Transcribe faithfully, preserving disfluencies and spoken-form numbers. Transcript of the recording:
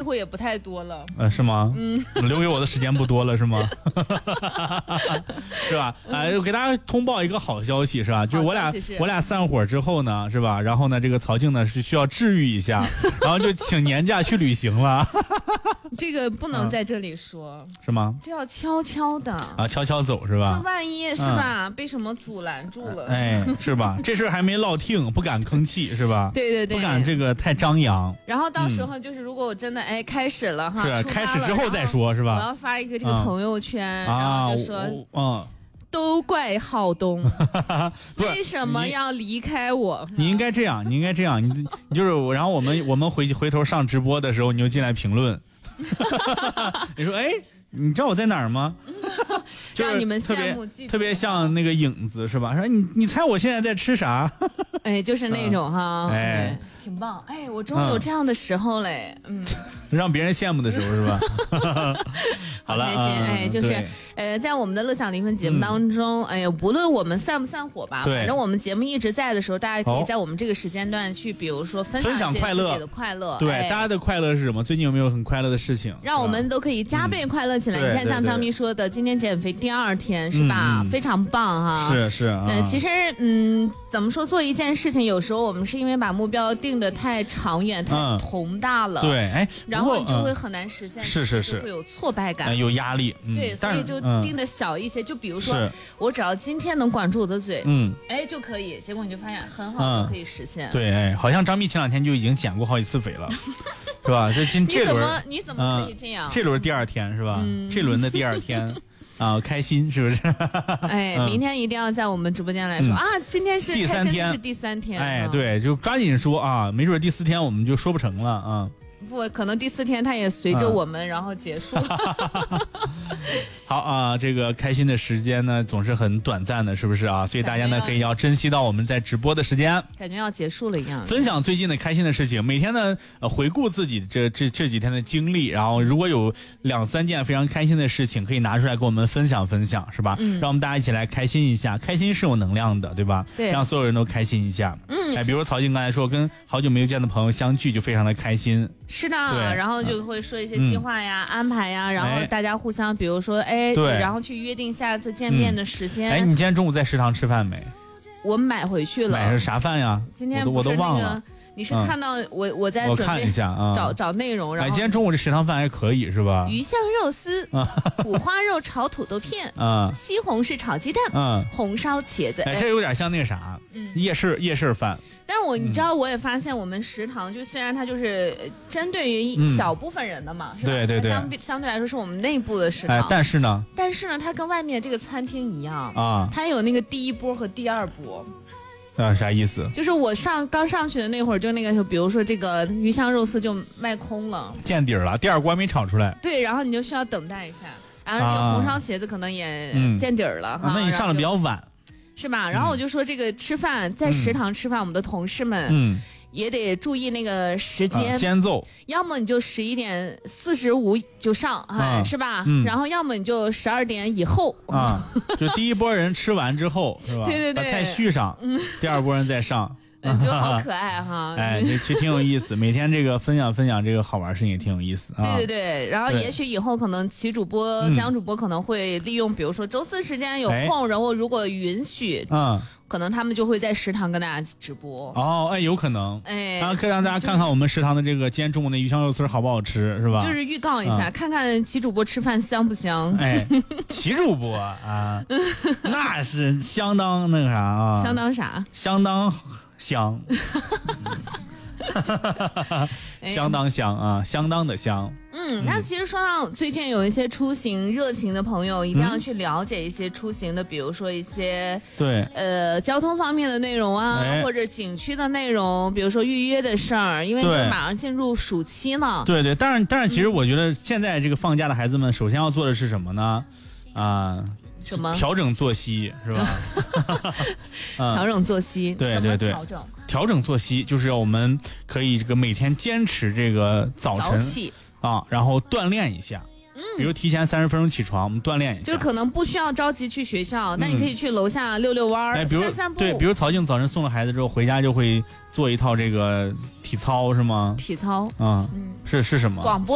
会也不太多了。 呃，是吗？ 嗯， 留给我的时间不多了，是吗？是吧？哎、呃，给大家通报一个好消息，是吧？就是我俩我俩散伙之后呢，是吧？然后呢，这个曹静呢是需要治愈一下，然后就请年假去旅行了。 这个不能在这里说， 嗯、是吗？ 这要悄悄的啊，悄悄走是吧？ 这万一是吧、嗯、被什么阻拦住了？ 哎，是吧？这事还没落听，不敢吭气，是吧？ 对对对， 不敢这个太张扬。 然后到时候就是，如果我真的、嗯、哎开始了哈， 是开始之后再说，是吧？ 我要发一个这个朋友圈， 嗯、 然后就说， 嗯。 都怪浩东，为什么要离开我？ 你应该这样，你应该这样，你你就是，然后我们我们回回头上直播的时候，你就进来评论。你说，哎，你知道我在哪儿吗？ 让你们羡慕嫉妒， 特别像那个影子是吧？说你你猜我现在在吃啥？ 哎，就是那种哈， 嗯、哎， 挺棒。哎，我终于有这样的时候嘞，嗯， 让别人羡慕的时候是吧？好了， 开心、嗯、哎，就是呃，在我们的乐享灵魂节目当中，嗯、哎呀，无论我们散不散伙吧，反正我们节目一直在的时候，大家可以在我们这个时间段去，比如说分享一些自己的快乐。 对、 哎， 大家的快乐是什么？最近有没有很快乐的事情？ 让我们都可以加倍快乐起来。 嗯、 你看，像张咪说的，今天减肥第二天是吧？ 嗯、 非常棒哈。 是是。 呃、嗯，其实嗯，怎么说，做一件事情，有时候我们是因为把目标定得太长远、太宏大了， 嗯、对，哎， 然后你就会很难实现， 是是是， 会有挫败感， 呃、有压力。嗯、 对，所以就定的小一些。嗯、就比如说，我只要今天能管住我的嘴，嗯，哎就可以。结果你就发现很好的可以实现。 嗯、对，哎，好像张密前两天就已经减过好几次肥了，是吧？这今这轮你怎么可以这样？ 嗯、这轮第二天是吧？嗯、这轮的第二天。啊，开心是不是？ 哎，嗯、明天一定要在我们直播间来说、嗯、啊！今天是第三天， 是第三天。 哎，啊、对，就抓紧说啊，没准第四天我们就说不成了啊。 不，可能第四天它也随着我们、嗯、然后结束。 好啊，这个开心的时间呢总是很短暂的，是不是啊？所以大家呢可以要珍惜到我们在直播的时间， 感觉要结束了一样。 分享最近的开心的事情，每天呢呃回顾自己这这这几天的经历，然后如果有两三件非常开心的事情，可以拿出来跟我们分享分享，是吧？嗯，让我们大家一起来开心一下，开心是有能量的，对吧？ 对， 让所有人都开心一下。嗯，哎，比如曹静刚才说，跟好久没有见的朋友相聚就非常的开心。 是的，然后就会说一些计划呀、嗯、安排呀，然后大家互相，比如说，哎， 对， 然后去约定下次见面的时间。 哎、嗯，你今天中午在食堂吃饭没？ 我买回去了。 买的啥饭呀？ 今天我都忘了。 你是看到我、嗯、我在准备我看一下啊， 找找内容，然后、 哎、今天中午这食堂饭还可以是吧？ 鱼香肉丝，五花肉炒土豆片， 啊， 西红柿炒鸡蛋， 嗯， 红烧茄子， 哎，这有点像那个啥，嗯，夜市夜市饭。 但是我你知道，我也发现我们食堂就虽然它就是针对于一小部分人的嘛， 嗯、是吧？对对对， 相相对来说是我们内部的食堂， 哎，但是呢， 但是呢，它跟外面这个餐厅一样啊， 它有那个第一波和第二波。 啊，啥意思？ 就是我上刚上去的那会儿，就那个时候，比如说这个鱼香肉丝就卖空了， 见底儿了，第二锅没炒出来。 对，然后你就需要等待一下，然后这个红烧茄子可能也见底儿了、 啊嗯啊。那你上的比较晚， 是吧？然后我就说这个吃饭、嗯、在食堂吃饭，我们的同事们，嗯。也得注意那个时间、 啊、间奏， 要么你就十一点四十五就上，啊、是吧、嗯？然后要么你就十二点以后啊，就第一波人吃完之后，是吧？ 对对对， 把菜续上，嗯、第二波人再上。 嗯，就好可爱哈！ 哎，这这挺有意思，每天这个分享分享这个好玩事情也挺有意思啊。 对对对，然后也许以后可能齐主播、江主播可能会利用，比如说周四时间有空，哎、然后如果允许，嗯，可能他们就会在食堂跟大家直播。 哦，哎，有可能， 哎， 然后可以让大家看看我们食堂的这个今天中午的鱼香肉丝好不好吃，是吧？ 就是预告一下，嗯、看看齐主播吃饭香不香。 哎，齐主播啊，那是相当那个啥啊， 相当啥？ 相当。香，相当香啊，相当的香。 嗯，那其实说到最近有一些出行热情的朋友，一定要去了解一些出行的，比如说一些对呃交通方面的内容啊， 哎、 或者景区的内容，比如说预约的事儿，因为就马上进入暑期了。 对对，但是但是其实我觉得现在这个放假的孩子们，首先要做的是什么呢？啊。 什么？ 调整作息是吧？ 嗯、调整作息， 对对对， 调整调整作息就是我们可以这个每天坚持这个早晨啊，然后锻炼一下。嗯，比如提前三十分钟起床，我们锻炼一下。 就是可能不需要着急去学校，但、嗯、你可以去楼下溜溜弯、 哎、比如散散步。 对，比如曹静早晨送了孩子之后，回家就会做一套这个体操，是吗？ 体操， 嗯，嗯是是什么？ 广播。